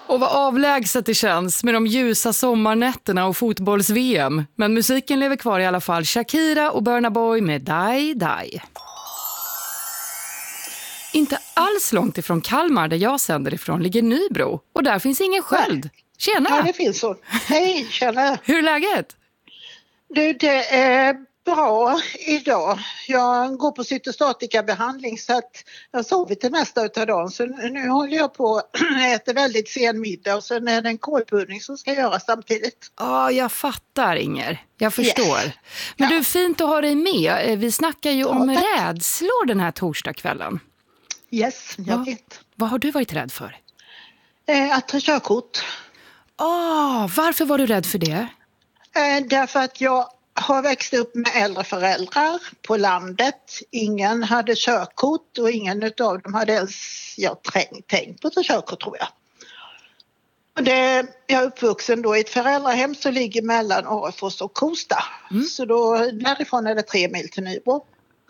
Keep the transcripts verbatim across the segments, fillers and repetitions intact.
Och vad avlägset det känns med de ljusa sommarnätterna och fotbolls-V M. Men musiken lever kvar i alla fall. Shakira och Burna Boy med Die Die. Inte alls långt ifrån Kalmar, där jag sänder ifrån, ligger Nybro. Och där finns ingen sköld. Tjena! Ja, det finns så. Hej, tjena! Hur är läget? Du, det är bra idag. Jag går på cytostatikabehandling så att jag sovit det mesta av dagen. Så nu håller jag på att äta väldigt sen middag och sen är det en kålpudding som ska göras samtidigt. Ja, jag fattar, Inger. Jag förstår. Yes. Men ja. Du, fint att ha dig med. Vi snackar ju ja, om tack. rädslor den här torsdagskvällen. Yes, jag ja. vet. Vad har du varit rädd för? Eh, att ta körkort. Oh, varför var du rädd för det? Eh, därför att jag har växt upp med äldre föräldrar på landet. Ingen hade körkort och ingen av dem hade ens jag tänkt, tänkt på att ta körkort, tror jag. Och det, jag är uppvuxen då i ett föräldrahem som ligger mellan Orrefors och Kosta. Mm. Så då, därifrån är det tre mil till Nybro.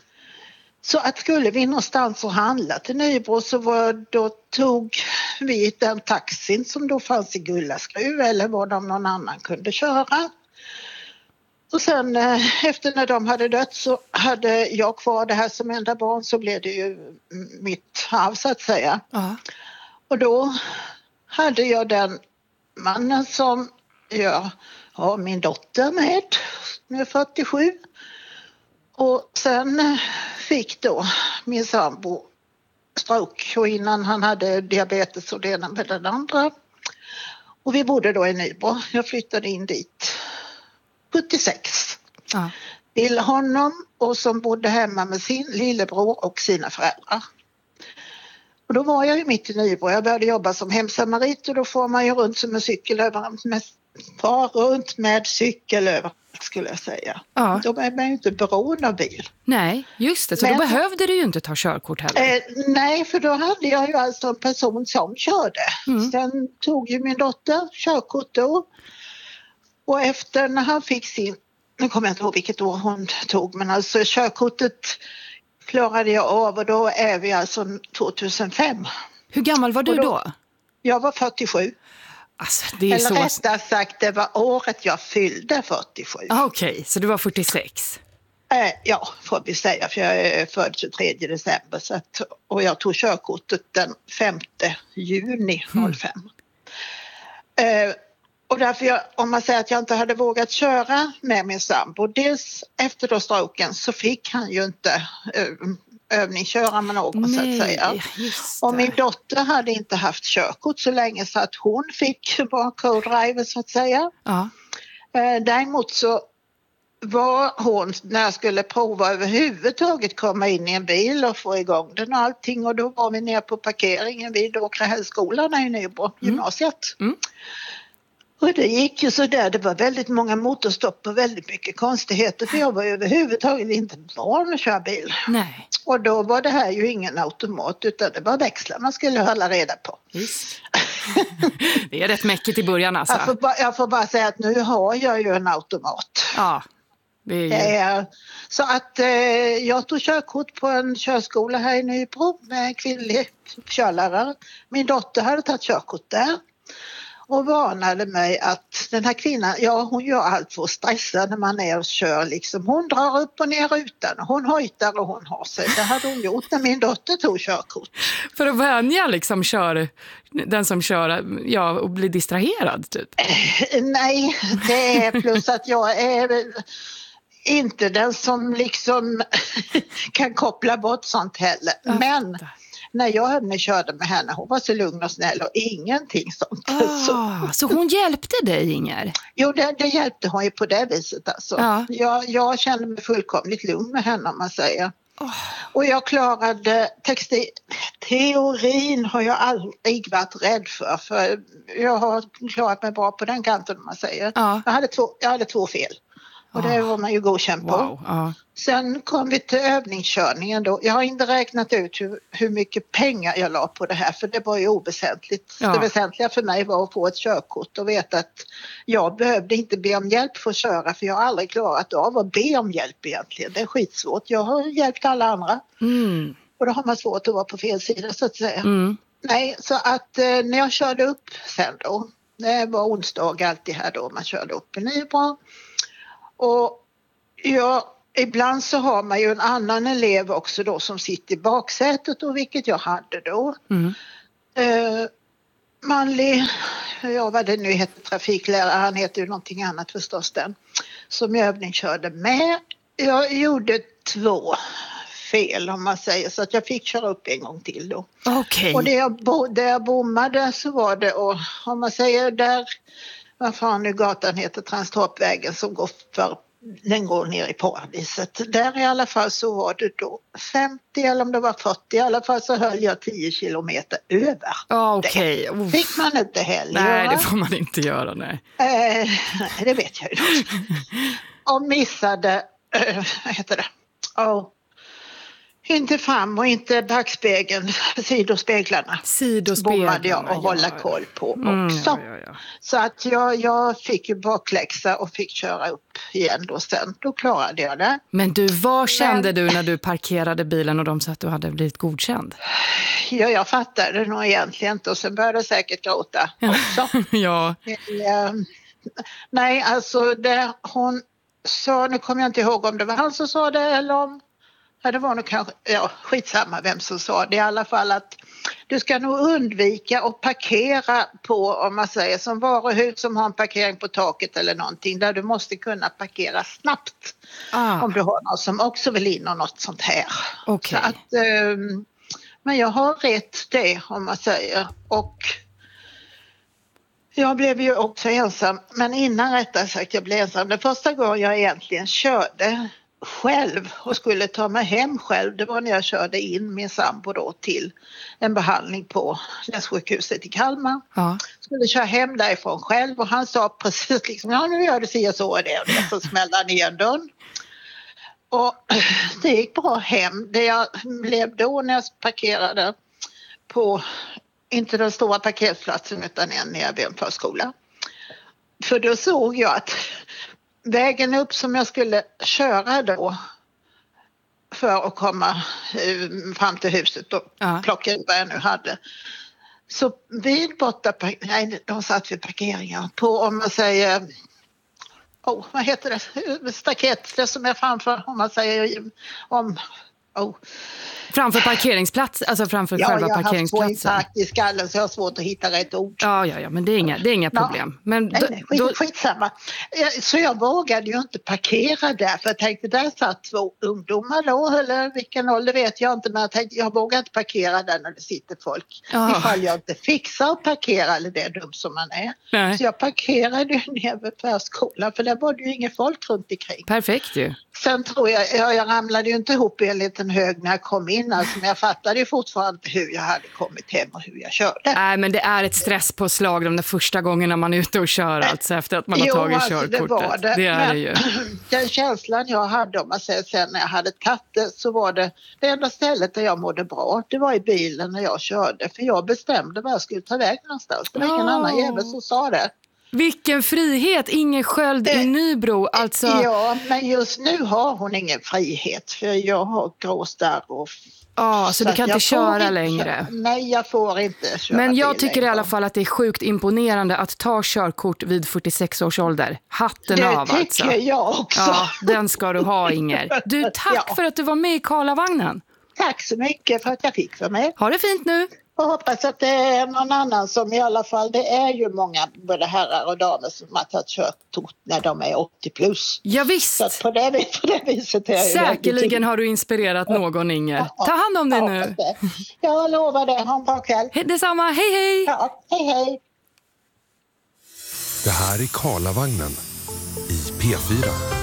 Så att skulle vi någonstans och handla till Nybro så var, då tog vi den taxin som då fanns i Gullaskruv eller vad de någon annan kunde köra. Och sen efter när de hade dött så hade jag kvar det här som enda barn, så blev det ju mitt arv så att säga. Uh-huh. Och då hade jag den mannen som jag har min dotter med, med fyrtiosju. Och sen fick då min sambo stroke och innan han hade diabetes och det ena med den andra. Och vi bodde då i Nybro. Jag flyttade in dit sjuttiosex. Ja. Till honom och som bodde hemma med sin lillebror och sina föräldrar. Och då var jag ju mitt i Nybro. Jag började jobba som hemsamarit och då får man ju runt som en cykel överallt. Med, far runt med cykel överallt skulle jag säga. Ja. Då är man ju inte beroende av bil. Nej, just det. Så Men, då behövde du ju inte ta körkort heller. Eh, nej, för då hade jag ju alltså en person som körde. Mm. Sen tog ju min dotter körkort då. Och efter när han fick sin, nu kommer jag inte ihåg vilket år hon tog, men alltså körkortet klarade jag av och då är vi alltså tvåtusenfem. Hur gammal var du då? då? Jag var fyrtiosju. Alltså, det är Eller så... rättare sagt, det var året jag fyllde fyrtiosju. Ah, Okej, okay. Så du var fyrtiosex? Eh, ja, får vi säga, för jag är född tjugotredje december så att, och jag tog körkortet den femte juni noll fem. Mm. Eh, Och därför jag, om man säger att jag inte hade vågat köra med min sambo, dels efter då stroken så fick han ju inte övningsköra med någon. Nej, så att säga. Och min dotter hade inte haft körkort så länge så att hon fick vara co-driver så att säga. Ja. Däremot så var hon, när jag skulle prova överhuvudtaget komma in i en bil och få igång den och allting, och då var vi ner på parkeringen vid Åkrahällsskolan i Nybro, gymnasiet. Mm. Mm. Och det gick ju så där, det var väldigt många motorstopp och väldigt mycket konstigheter för jag var överhuvudtaget inte van att köra bil. Nej. Och då var det här ju ingen automat utan det var växlar man skulle hålla reda på. Just. Det är rätt mäckigt i början alltså. Jag får, bara, jag får bara säga att nu har jag ju en automat. Ja. Det är ju... det är, så att eh, jag tog körkort på en körskola här i Nybro med kvinnlig körlärare. Min dotter hade tagit körkort där. Och varnade mig att den här kvinnan, ja hon gör allt för att stressa när man är och kör liksom. Hon drar upp och ner rutan, hon hojtar och hon har sig. Det hade hon gjort när min dotter tog körkort. För att vänja liksom kör, den som kör, ja, och blir distraherad typ? Eh, nej, det är plus att jag är inte den som liksom kan koppla bort sånt heller. Men... när jag körde med henne, hon var så lugn och snäll och ingenting sånt. Ah, så. så hon hjälpte dig, Inger? Jo, det, det hjälpte hon ju på det viset. Alltså. Ja. Jag, jag kände mig fullkomligt lugn med henne om man säger. Oh. Och jag klarade textil. Teorin har jag aldrig varit rädd för. För jag har klarat mig bra på den kanten om man säger. Ja. Jag, hade två, jag hade två fel. Och det var man ju godkänd på. Wow. Uh. Sen kom vi till övningskörningen då. Jag har inte räknat ut hur, hur mycket pengar jag la på det här. För det var ju oväsentligt. Ja. Det väsentliga för mig var att få ett körkort och veta att jag behövde inte be om hjälp för att köra. För jag har aldrig klarat av att be om hjälp egentligen. Det är skitsvårt. Jag har hjälpt alla andra. Mm. Och då har man svårt att vara på fel sida så att säga. Mm. Nej, så att eh, när jag körde upp sen då, det var onsdag alltid här då man körde upp i Nybro. Och jag, ibland så har man ju en annan elev också då som sitter i baksätet och vilket jag hade då. Mm. Eh, manlig, ja vad det nu heter, trafiklärare, han heter ju någonting annat förstås den, som jag övningskörde med. Jag gjorde två fel om man säger så att jag fick köra upp en gång till då. Okay. Och där jag, bo, där jag bommade så var det, och om man säger där, vad fan nu gatan heter, Transtorpvägen som går för, den går ner i paradiset. Där i alla fall så var det då femtio eller om det var fyrtio, i alla fall så höll jag tio kilometer över. Ah, okay. Det fick man inte heller. Nej, göra. det får man inte göra, nej. Eh, det vet jag ju. Och missade, eh, vad heter det? Oh. Inte fram och inte backspegeln, sidospeglarna. Sidospeglarna, bommade jag och ja, hålla koll på också. Mm, ja, ja, ja. Så att jag, jag fick ju bakläxa och fick köra upp igen då sen. Då klarade jag det. Men du, vad kände Men, du när du parkerade bilen och de sa att du hade blivit godkänd? Ja, jag fattade nog egentligen inte och sen började jag säkert gråta också. Ja. Eh, nej, alltså det hon sa, nu kommer jag inte ihåg om det var han som sa det eller om ja, det var nog kanske, ja, skitsamma vem som sa det i alla fall, att du ska nog undvika att parkera på, om man säger som varuhus som har en parkering på taket eller någonting, där du måste kunna parkera snabbt Ah. om du har någon som också vill in och något sånt här. Okay. Så att, eh, men jag har rätt det om man säger, och jag blev ju också ensam, men innan rättare sagt jag blev ensam, den första gången jag egentligen körde själv och skulle ta mig hem själv, det var när jag körde in min sambo då till en behandling på länssjukhuset i Kalmar. Ja. Skulle köra hem därifrån själv och han sa precis liksom, ja nu gör du så och så och det och det, så smällde han igen dörren. Och det gick bra hem. Det jag blev då när jag parkerade på, inte den stora parkeringsplatsen utan en nere vid en förskola. För då såg jag att vägen upp som jag skulle köra då för att komma fram till huset och ja. plocka ut vad jag nu hade. Så vid borta, nej de satt vid parkeringar på, om man säger, oh, vad heter det, staket, det som är framför, om man säger, om, oh. Framför parkeringsplats, alltså framför ja, själva jag parkeringsplatsen. Ja, jag har haft två i skallen så jag har svårt att hitta rätt ord. Ja, ja, ja, men det är inga, det är inga problem. Ja. Men nej, då, nej, skit, då... skitsamma. Så jag vågade ju inte parkera där, för jag tänkte där satt två ungdomar då, eller vilken ålder vet jag inte, men jag tänkte jag vågar inte parkera där när det sitter folk. Ja. Ifall jag inte fixar att parkera, eller det är dumt som man är. Nej. Så jag parkerade ju ner vid förskolan, för där var det ju ingen folk runt omkring. Perfekt ju. Sen tror jag, jag, jag ramlade ju inte ihop i en liten hög när jag kom in, alltså, men jag fattade ju fortfarande hur jag hade kommit hem och hur jag körde. Nej, men det är ett stresspåslag de där första gångerna man är ute och kör, alltså efter att man har jo, tagit alltså, körkortet. Det, var det. det är men, det ju. Den känslan jag hade, om man säger sen när jag hade katter, så var det det enda stället där jag mådde bra. Det var i bilen när jag körde, för jag bestämde var jag skulle ta väg någonstans. Det var ingen oh. annan jävel som sa det. Vilken frihet, ingen sköld i Nybro. Alltså... Ja, men just nu har hon ingen frihet, för jag har gråstarr och Ja, så, så du kan inte köra inte, längre? Nej, jag får inte köra. Men jag tycker längre. i alla fall att det är sjukt imponerande att ta körkort vid fyrtiosex års ålder. Hatten det av alltså. Det tycker jag också. Ja, den ska du ha, Inger. Du, tack ja. för att du var med i Karlavagnen. Tack så mycket för att jag fick för mig. Ha det fint nu. Och hoppas att det är någon annan som i alla fall, det är ju många både herrar och damer som har tagit körkort när de är åttio plus. Ja, visst. Så på det, på det viset är jag säkerligen har du inspirerat någon, Inger. Ta hand om dig nu. Jag lovar det. Ha en bra kväll. He- detsamma. Hej, hej. Ja, hej, hej. Det här är Karlavagnen i P fyra.